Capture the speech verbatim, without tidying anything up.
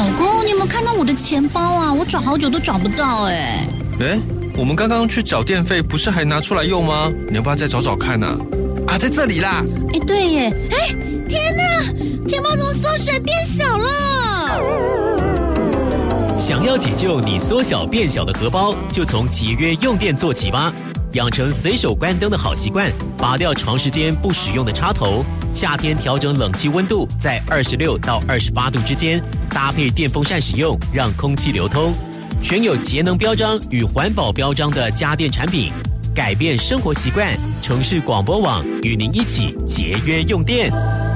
公，你有没有看到我的钱包啊？我找好久都找不到哎。 哎，我们刚刚去缴电费，不是还拿出来用吗？你要不要再找找看啊？啊，在这里啦！ 哎，对耶！哎，天哪，钱包怎么缩水变小了？ 想要解救你缩小变小的荷包，就从节约用电做起吧。养成随手关灯的好习惯，拔掉长时间不使用的插头，夏天调整冷气温度在二十六到二十八度之间，搭配电风扇使用，让空气流通。选有节能标章与环保标章的家电产品，改变生活习惯。城市广播网与您一起节约用电。